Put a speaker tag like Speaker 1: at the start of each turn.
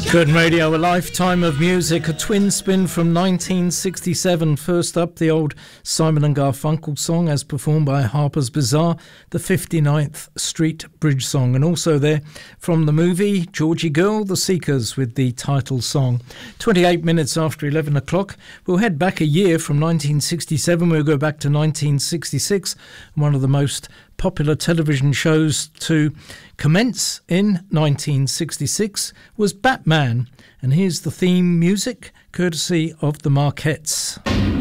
Speaker 1: Good Radio, a lifetime of music, a twin spin from 1967. First up, the old Simon and Garfunkel song as performed by Harper's Bazaar, the 59th Street Bridge song. And also there from the movie Georgie Girl, The Seekers with the title song. 28 minutes after 11 o'clock, we'll head back a year from 1967. We'll go back to 1966, one of the most popular television shows to commence in 1966 was Batman, and here's the theme music courtesy of the Marquettes.